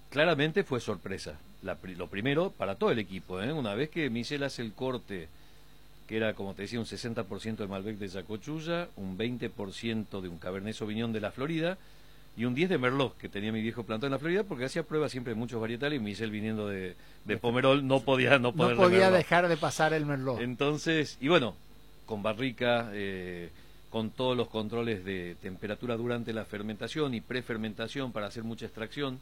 claramente fue sorpresa. Lo primero, para todo el equipo, ¿eh? Una vez que Michel hace el corte, que era, como te decía, un 60% de Malbec de Yacochulla, un 20% de un Cabernet Sauvignon de la Florida, y un 10 de Merlot, que tenía mi viejo plantado en la Florida, porque hacía pruebas siempre de muchos varietales, y Michel viniendo de Pomerol no podía no No ponerle podía Merlot. dejar de pasar el Merlot. Entonces, y bueno, con barrica, con todos los controles de temperatura durante la fermentación y prefermentación para hacer mucha extracción,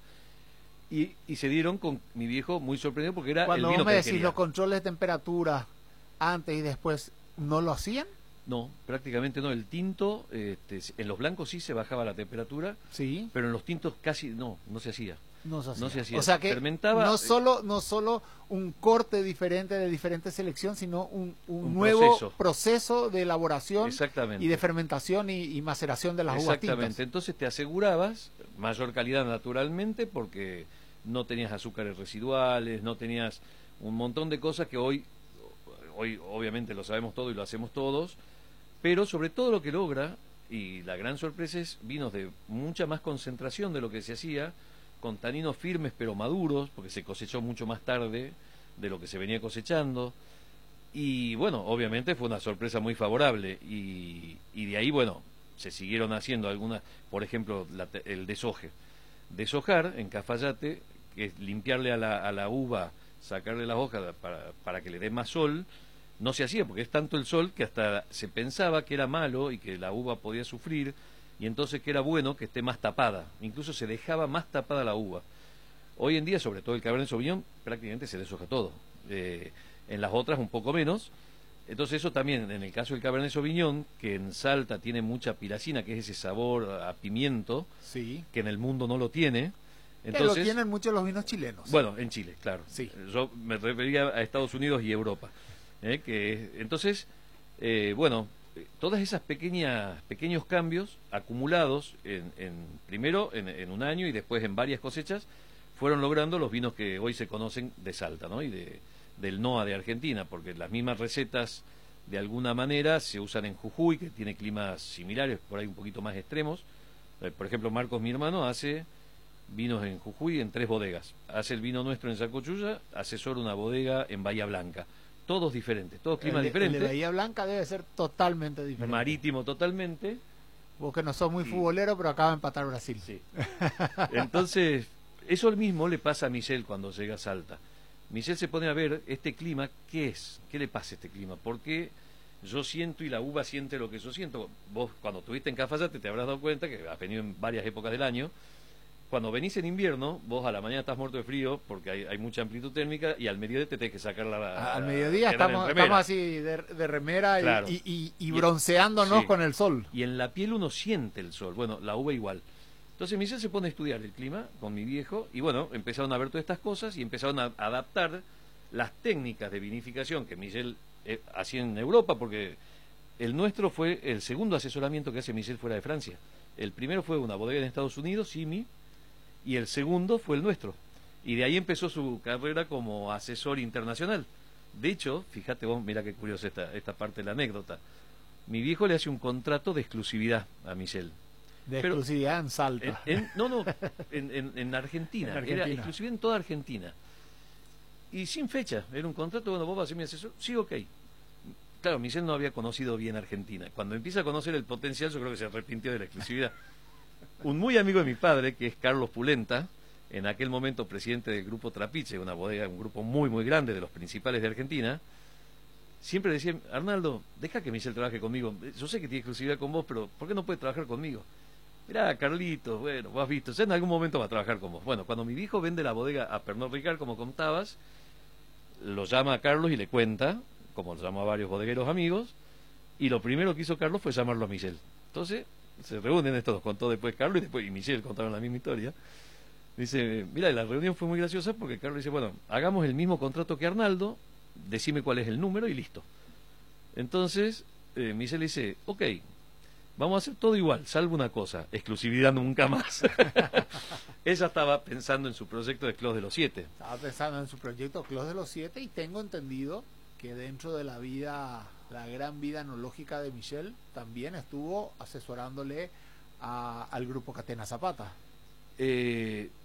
y se dieron con mi viejo muy sorprendido porque era Cuando el vino vos me que él decís quería. los controles de temperatura antes y después, ¿no lo hacían? No, prácticamente no. El tinto, en los blancos sí se bajaba la temperatura, Sí, pero en los tintos casi no se hacía. no se hacía. No se hacía. O sea que Fermentaba, no solo un corte diferente de diferente selección, sino un nuevo proceso. proceso de elaboración Exactamente. y de fermentación y maceración de las uvas Exactamente. tintas. Entonces te asegurabas mayor calidad naturalmente porque no tenías azúcares residuales, no tenías un montón de cosas que hoy obviamente lo sabemos todo y lo hacemos todos, pero sobre todo lo que logra, y la gran sorpresa es vinos de mucha más concentración de lo que se hacía, con taninos firmes pero maduros, porque se cosechó mucho más tarde de lo que se venía cosechando, y bueno, obviamente fue una sorpresa muy favorable, y de ahí, bueno, se siguieron haciendo algunas, por ejemplo, el deshoje. Deshojar en Cafayate, que es limpiarle a la uva, sacarle las hojas para que le dé más sol, no se hacía porque es tanto el sol que hasta se pensaba que era malo y que la uva podía sufrir, y entonces que era bueno que esté más tapada, incluso se dejaba más tapada la uva. Hoy en día, sobre todo el Cabernet Sauvignon, prácticamente se deshoja todo, en las otras un poco menos. Entonces eso también, en el caso del Cabernet Sauvignon, que en Salta tiene mucha piracina, que es ese sabor a pimiento, Sí. que en el mundo no lo tiene. Que Entonces, lo tienen muchos los vinos chilenos. bueno, en Chile, claro. Sí. Yo me refería a Estados Unidos y Europa. Entonces, bueno, todas esas pequeños cambios acumulados primero en un año y después en varias cosechas fueron logrando los vinos que hoy se conocen de Salta, ¿no? Y del NOA de Argentina, porque las mismas recetas de alguna manera se usan en Jujuy, que tiene climas similares, por ahí un poquito más extremos. Por ejemplo, Marcos, mi hermano, hace vinos en Jujuy en 3 bodegas. Hace el vino nuestro en Zacochulla, asesora una bodega en Bahía Blanca. Todos diferentes, todos climas diferentes. El de Bahía Blanca debe ser totalmente diferente. Marítimo totalmente. Vos que no sos muy Sí. futbolero, pero acaba de empatar Brasil. Sí. Entonces, eso mismo le pasa a Michel cuando llega a Salta. Michel se pone a ver este clima, ¿qué es? ¿Qué le pasa a este clima? ¿Por qué yo siento y la uva siente lo que yo siento? Vos cuando estuviste en Cafayate te habrás dado cuenta que has venido en varias épocas del año. Cuando venís en invierno, vos a la mañana estás muerto de frío porque hay mucha amplitud térmica, y al mediodía te tenés que sacar Al mediodía estamos así de remera, claro, y bronceándonos sí, con el sol. y en la piel uno siente el sol. Bueno, la uva igual. Entonces Michel se pone a estudiar el clima con mi viejo, y bueno, empezaron a ver todas estas cosas y empezaron a adaptar las técnicas de vinificación que Michel hacía en Europa, porque el nuestro fue el segundo asesoramiento que hace Michel fuera de Francia. El primero fue una bodega en Estados Unidos, Simi, y el segundo fue el nuestro. Y de ahí empezó su carrera como asesor internacional. De hecho, fíjate vos, mira qué curiosa esta parte de la anécdota. Mi viejo le hace un contrato de exclusividad a Michel. De exclusividad en Salta. No, en Argentina. En Argentina. Era exclusividad en toda Argentina. Y sin fecha. Era un contrato, bueno, vos vas a ser mi asesor. Sí, ok. Claro, Michel no había conocido bien Argentina. Cuando empieza a conocer el potencial, yo creo que se arrepintió de la exclusividad. Un muy amigo de mi padre, que es Carlos Pulenta, en aquel momento presidente del Grupo Trapiche, una bodega, un grupo muy, muy grande, de los principales de Argentina, siempre decía: Arnaldo, deja que Michel trabaje conmigo. Yo sé que tiene exclusividad con vos, pero ¿por qué no puede trabajar conmigo? Mirá, Carlitos, bueno, vos has visto, ya en algún momento va a trabajar con vos. Bueno, cuando mi viejo vende la bodega a Pernod Ricard, como contabas, lo llama a Carlos y le cuenta, como lo llamó a varios bodegueros amigos, y lo primero que hizo Carlos fue llamarlo a Michel. Entonces se reúnen, esto nos contó después Carlos, y Michel contaron la misma historia. Dice: mira, la reunión fue muy graciosa porque Carlos dice: bueno, hagamos el mismo contrato que Arnaldo, decime cuál es el número y listo. Entonces Michel dice: ok, vamos a hacer todo igual, salvo una cosa: exclusividad nunca más. Ella estaba pensando en su proyecto de Clos de los Siete. Estaba pensando en su proyecto Clos de los Siete, y tengo entendido que dentro de la vida, la gran vida enológica de Michel, también estuvo asesorándole al grupo Catena Zapata.